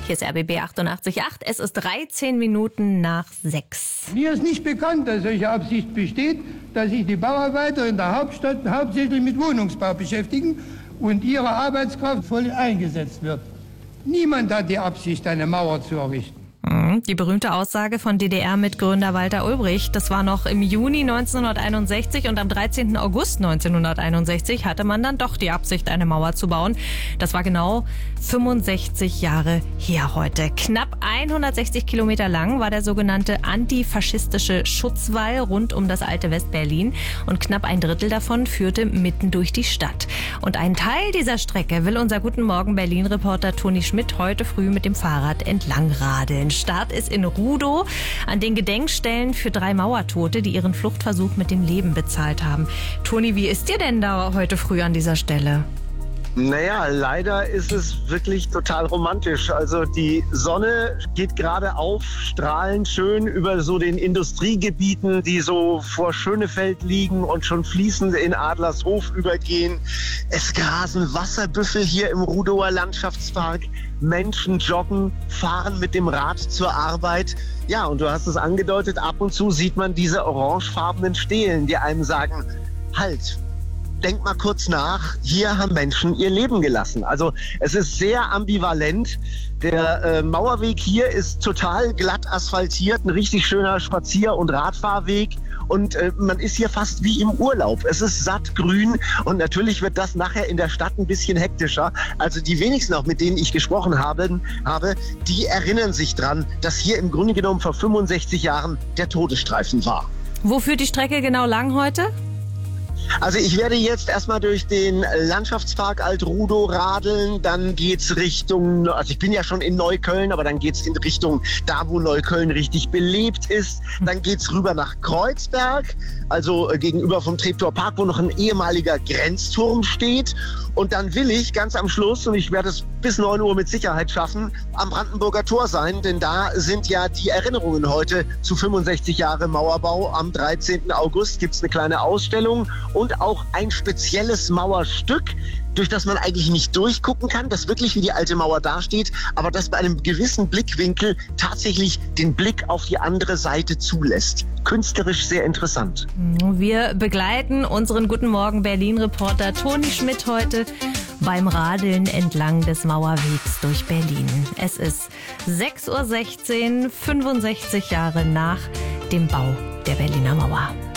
Hier ist RBB 88.8. Es ist 13 Minuten nach 6. Mir ist nicht bekannt, dass solche Absicht besteht, dass sich die Bauarbeiter in der Hauptstadt hauptsächlich mit Wohnungsbau beschäftigen und ihre Arbeitskraft voll eingesetzt wird. Niemand hat die Absicht, eine Mauer zu errichten. Die berühmte Aussage von DDR-Mitgründer Walter Ulbricht, das war noch im Juni 1961 und am 13. August 1961 hatte man dann doch die Absicht, eine Mauer zu bauen. Das war genau 65 Jahre her heute. Knapp 160 Kilometer lang war der sogenannte antifaschistische Schutzwall rund um das alte West-Berlin und knapp ein Drittel davon führte mitten durch die Stadt. Und einen Teil dieser Strecke will unser Guten Morgen Berlin-Reporter Toni Schmidt heute früh mit dem Fahrrad entlang radeln. Start ist in Rudow an den Gedenkstellen für 3 Mauertote, die ihren Fluchtversuch mit dem Leben bezahlt haben. Toni, wie ist dir denn da heute früh an dieser Stelle? Naja, leider ist es wirklich total romantisch. Also die Sonne geht gerade auf, strahlend schön über so den Industriegebieten, die so vor Schönefeld liegen und schon fließend in Adlershof übergehen. Es grasen Wasserbüffel hier im Rudower Landschaftspark. Menschen joggen, fahren mit dem Rad zur Arbeit. Ja, und du hast es angedeutet, ab und zu sieht man diese orangefarbenen Stelen, die einem sagen, halt. Denk mal kurz nach, hier haben Menschen ihr Leben gelassen. Also es ist sehr ambivalent. Der Mauerweg hier ist total glatt asphaltiert, ein richtig schöner Spazier- und Radfahrweg. Und man ist hier fast wie im Urlaub. Es ist sattgrün und natürlich wird das nachher in der Stadt ein bisschen hektischer. Also die wenigsten, auch mit denen ich gesprochen habe, die erinnern sich dran, dass hier im Grunde genommen vor 65 Jahren der Todesstreifen war. Wo führt die Strecke genau lang heute? Also ich werde jetzt erstmal durch den Landschaftspark Alt-Rudow radeln, dann geht's Richtung, also ich bin ja schon in Neukölln, aber dann geht's in Richtung da, wo Neukölln richtig belebt ist. Dann geht's rüber nach Kreuzberg, also gegenüber vom Treptower Park, wo noch ein ehemaliger Grenzturm steht. Und dann will ich ganz am Schluss, und ich werde es bis 9 Uhr mit Sicherheit schaffen, am Brandenburger Tor sein, denn da sind ja die Erinnerungen heute zu 65 Jahre Mauerbau. Am 13. August gibt's eine kleine Ausstellung und auch ein spezielles Mauerstück, durch das man eigentlich nicht durchgucken kann, das wirklich wie die alte Mauer dasteht, aber das bei einem gewissen Blickwinkel tatsächlich den Blick auf die andere Seite zulässt. Künstlerisch sehr interessant. Wir begleiten unseren Guten Morgen Berlin-Reporter Toni Schmidt heute beim Radeln entlang des Mauerwegs durch Berlin. Es ist 6:16 Uhr, 65 Jahre nach dem Bau der Berliner Mauer.